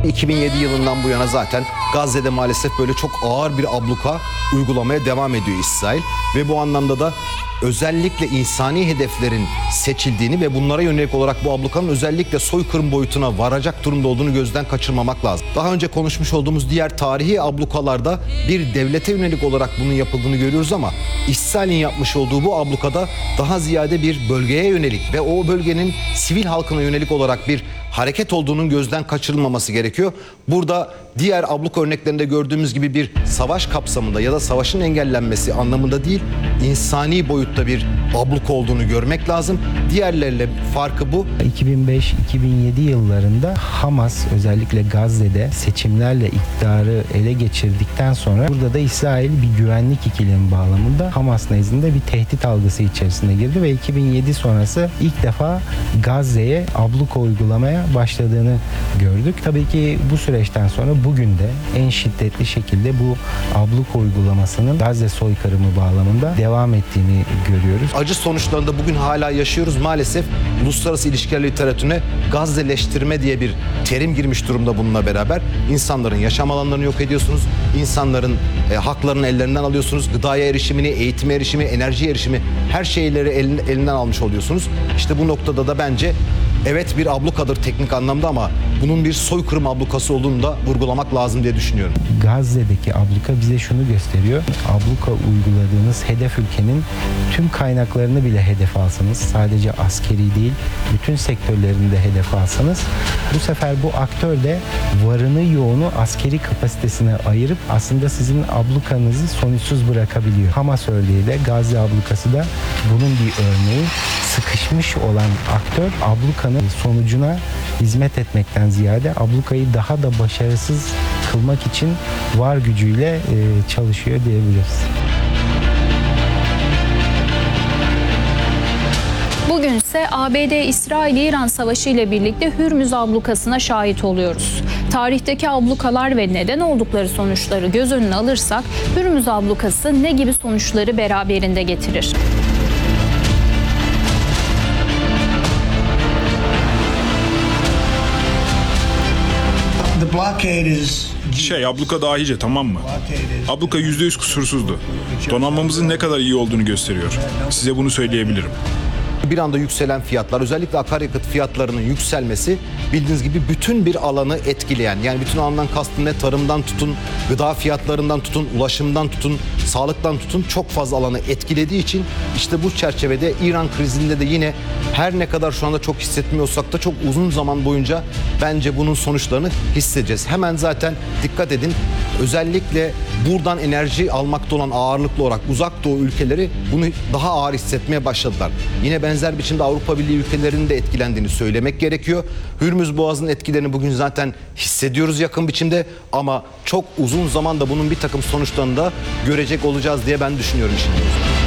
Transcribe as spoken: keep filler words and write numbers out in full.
iki bin yedi yılından bu yana zaten Gazze'de maalesef böyle çok ağır bir abluka uygulamaya devam ediyor İsrail. Ve bu anlamda da özellikle insani hedeflerin seçildiğini ve bunlara yönelik olarak bu ablukanın özellikle soykırım boyutuna varacak durumda olduğunu gözden kaçırmamak lazım. Daha önce konuşmuş olduğumuz diğer tarihi ablukalarda bir devlete yönelik olarak bunun yapıldığını görüyoruz ama İsrail'in yapmış olduğu bu ablukada daha ziyade bir bölgeye yönelik ve o bölgenin sivil halkına yönelik olarak bir hareket olduğunun gözden kaçırılmaması gerekiyor. Burada diğer abluka örneklerinde gördüğümüz gibi bir savaş kapsamında ya da savaşın engellenmesi anlamında değil, insani boyutta bir abluka olduğunu görmek lazım. Diğerleriyle farkı bu. iki bin beş iki bin yedi yıllarında Hamas özellikle Gazze'de seçimlerle iktidarı ele geçirdikten sonra burada da İsrail bir güvenlik ikilemi bağlamında Hamas nezdinde bir tehdit algısı içerisine girdi ve iki bin yedi sonrası ilk defa Gazze'ye abluka uygulamaya başladığını gördük. Tabii ki bu süreçten sonra bugün de en şiddetli şekilde bu abluka uygulamasının Gazze soykırımı bağlamında devam ettiğini görüyoruz. Acı sonuçlarını da bugün hala yaşıyoruz. Maalesef uluslararası ilişkiler literatürüne Gazze'leştirme diye bir terim girmiş durumda bununla beraber. İnsanların yaşam alanlarını yok ediyorsunuz. İnsanların e, haklarını ellerinden alıyorsunuz. Gıdaya erişimini, eğitime erişimi, enerji erişimi her şeyleri elin, elinden almış oluyorsunuz. İşte bu noktada da bence evet bir ablukadır teknik anlamda ama bunun bir soykırım ablukası olduğunu da vurgulamak lazım diye düşünüyorum. Gazze'deki abluka bize şunu gösteriyor. Abluka uyguladığınız hedef ülkenin tüm kaynaklarını bile hedef alsanız, sadece askeri değil, bütün sektörlerinde hedef alsanız, bu sefer bu aktör de varını yoğunu askeri kapasitesine ayırıp aslında sizin ablukanızı sonuçsuz bırakabiliyor. Hamas örneği de, Gazze ablukası da bunun bir örneği. Sıkışmış olan aktör ablukanın sonucuna hizmet etmekten ziyade ablukayı daha da başarısız kılmak için var gücüyle çalışıyor diyebiliriz. Bugünse A B D-İsrail-İran Savaşı ile birlikte Hürmüz ablukasına şahit oluyoruz. Tarihteki ablukalar ve neden oldukları sonuçları göz önüne alırsak Hürmüz ablukası ne gibi sonuçları beraberinde getirir? Şey, abluka dahice, tamam mı? Abluka yüzde yüz kusursuzdu. Donanmamızın ne kadar iyi olduğunu gösteriyor. Size bunu söyleyebilirim. Bir anda yükselen fiyatlar, özellikle akaryakıt fiyatlarının yükselmesi bildiğiniz gibi bütün bir alanı etkileyen, yani bütün alandan kastım ne, tarımdan tutun, gıda fiyatlarından tutun, ulaşımdan tutun, sağlıktan tutun, çok fazla alanı etkilediği için işte bu çerçevede İran krizinde de yine her ne kadar şu anda çok hissetmiyorsak da çok uzun zaman boyunca bence bunun sonuçlarını hissedeceğiz. Hemen zaten dikkat edin, özellikle buradan enerji almakta olan ağırlıklı olarak uzak doğu ülkeleri bunu daha ağır hissetmeye başladılar. Yine benzer biçimde Avrupa Birliği ülkelerinin de etkilendiğini söylemek gerekiyor. Hürmüz Boğazı'nın etkilerini bugün zaten hissediyoruz yakın biçimde ama çok uzun zamanda bunun bir takım sonuçlarını da görecek olacağız diye ben düşünüyorum şimdi.